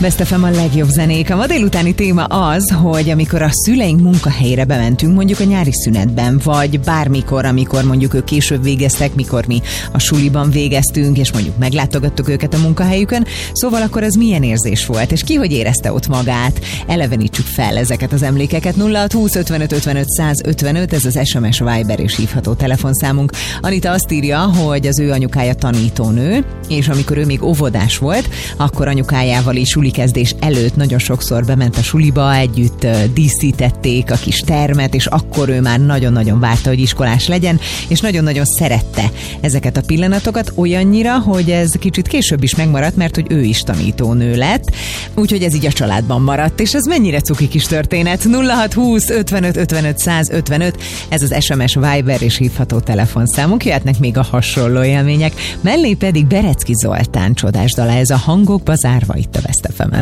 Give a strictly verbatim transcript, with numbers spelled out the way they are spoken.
Best ef em a legjobb zenék. A ma délutáni téma az, hogy amikor a szüleink munkahelyére bementünk, mondjuk a nyári szünetben, vagy bármikor, amikor mondjuk ők később végeztek, mikor mi a suliban végeztünk, és mondjuk meglátogattuk őket a munkahelyükön, szóval akkor az milyen érzés volt, és ki hogy érezte ott magát? Elevenítsük fel ezeket az emlékeket. nulla hat húsz ötvenöt ötvenöt száz ötvenöt, ez az es em es, Viber és hívható telefonszámunk. Anita azt írja, hogy az ő anyukája tanítónő, és amikor ő még óvodás volt, akkor anyukájával is sulikezdés előtt nagyon sokszor bement a suliba, együtt díszítették a kis termet, és akkor ő már nagyon-nagyon várta, hogy iskolás legyen, és nagyon-nagyon szerette ezeket a pillanatokat, olyannyira, hogy ez kicsit később is megmaradt, mert hogy ő is tanítónő lett, úgyhogy ez így a családban maradt, és ez mennyire cuki kis történet. nulla hat húsz ötvenöt ötvenöt száz ötvenöt, ez az es em es, Viber és hívható telefonszámunk, jöhetnek még a hasonló élmények, mellé pedig Berecki Zoltán csodás dala, ez a Hangokba zárva itt a Best ef em.